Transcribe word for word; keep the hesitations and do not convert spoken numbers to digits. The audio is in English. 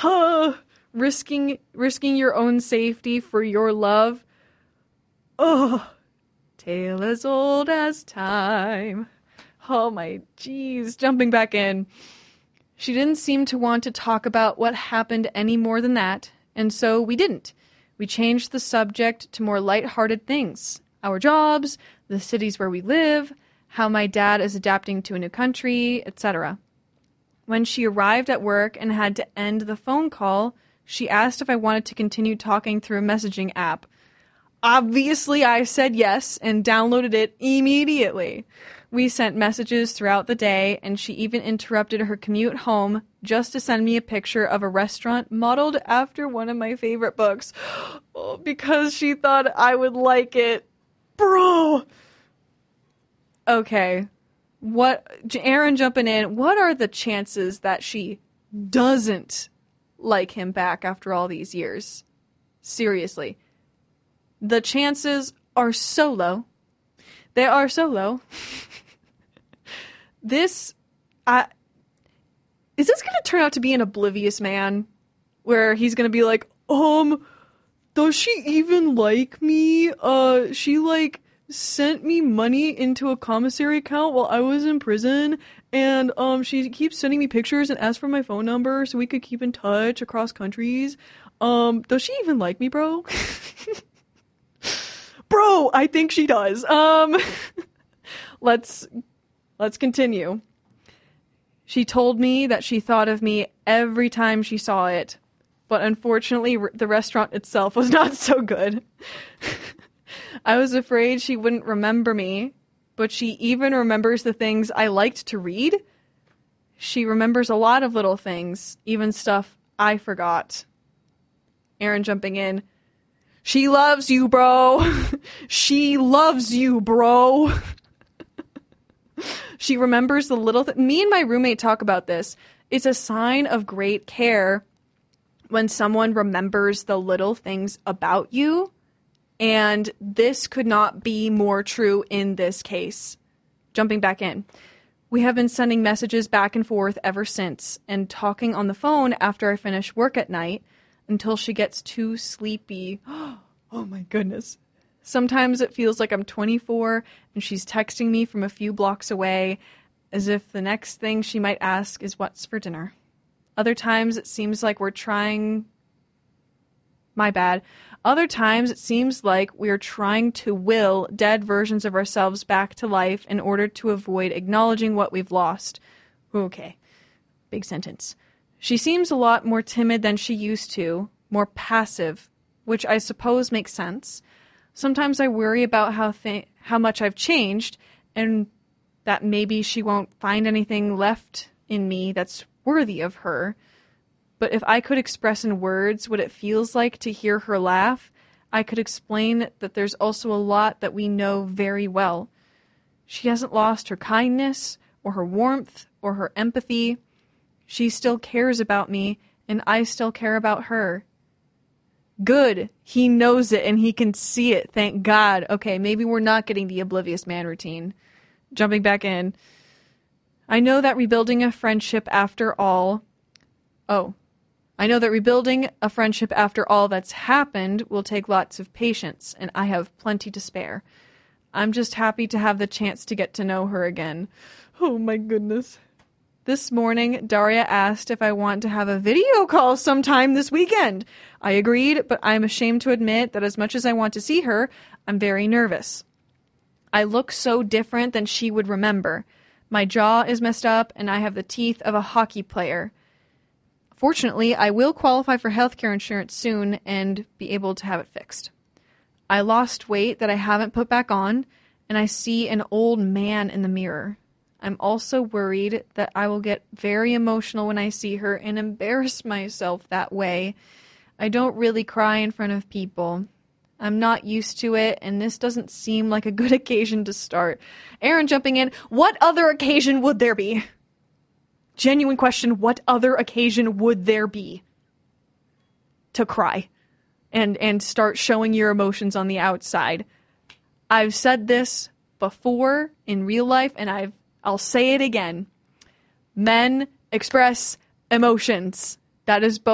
Huh, risking risking your own safety for your love. Oh, tale as old as time. Oh my geez, jumping back in. She didn't seem to want to talk about what happened any more than that, and so we didn't. We changed the subject to more lighthearted things. Our jobs, the cities where we live, how my dad is adapting to a new country, et cetera. When she arrived at work and had to end the phone call, she asked if I wanted to continue talking through a messaging app. Obviously, I said yes and downloaded it immediately. We sent messages throughout the day, and she even interrupted her commute home just to send me a picture of a restaurant modeled after one of my favorite books, oh, because she thought I would like it. Bro! Okay. What, Aaron jumping in, what are the chances that she doesn't like him back after all these years? Seriously. The chances are so low. They are so low. This, I, is this going to turn out to be an oblivious man? Where he's going to be like, um, does she even like me? Uh, she like sent me money into a commissary account while I was in prison. And, um, she keeps sending me pictures and asks for my phone number so we could keep in touch across countries. Um, does she even like me, bro? Bro, I think she does. Um, let's, let's continue. She told me that she thought of me every time she saw it, but unfortunately r- the restaurant itself was not so good. I was afraid she wouldn't remember me, but she even remembers the things I liked to read. She remembers a lot of little things, even stuff I forgot. Aaron jumping in. She loves you, bro. She loves you, bro. She remembers the little th- Me and my roommate talk about this. It's a sign of great care when someone remembers the little things about you. And this could not be more true in this case. Jumping back in. We have been sending messages back and forth ever since and talking on the phone after I finish work at night until she gets too sleepy. Oh my goodness. Sometimes it feels like I'm twenty-four and she's texting me from a few blocks away as if the next thing she might ask is what's for dinner. Other times it seems like we're trying... My bad. Other times it seems like we're trying to will dead versions of ourselves back to life in order to avoid acknowledging what we've lost. Okay. Big sentence. She seems a lot more timid than she used to, more passive, which I suppose makes sense. Sometimes I worry about how th- how much I've changed and that maybe she won't find anything left in me that's worthy of her. But if I could express in words what it feels like to hear her laugh, I could explain that there's also a lot that we know very well. She hasn't lost her kindness or her warmth or her empathy. She still cares about me, and I still care about her. Good. He knows it, and he can see it. Thank God. Okay, maybe we're not getting the oblivious man routine. Jumping back in. I know that rebuilding a friendship after all... Oh. I know that rebuilding a friendship after all that's happened will take lots of patience, and I have plenty to spare. I'm just happy to have the chance to get to know her again. Oh my goodness. This morning, Daria asked if I want to have a video call sometime this weekend. I agreed, but I'm ashamed to admit that as much as I want to see her, I'm very nervous. I look so different than she would remember. My jaw is messed up, and I have the teeth of a hockey player. Fortunately, I will qualify for healthcare insurance soon and be able to have it fixed. I lost weight that I haven't put back on, and I see an old man in the mirror. I'm also worried that I will get very emotional when I see her and embarrass myself that way. I don't really cry in front of people. I'm not used to it, and this doesn't seem like a good occasion to start. Aaron jumping in, what other occasion would there be? Genuine question, what other occasion would there be to cry and and start showing your emotions on the outside? I've said this before in real life, and I've I'll say it again. Men express emotions. That is both